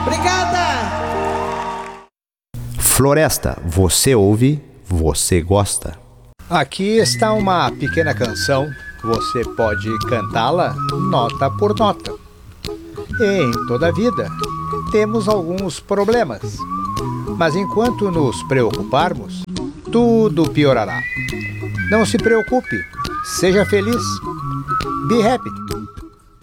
Obrigada! Floresta, você ouve, você gosta. Aqui está uma pequena canção. Você pode cantá-la nota por nota. Em toda a vida, temos alguns problemas. Mas enquanto nos preocuparmos, tudo piorará. Não se preocupe, seja feliz. Be happy.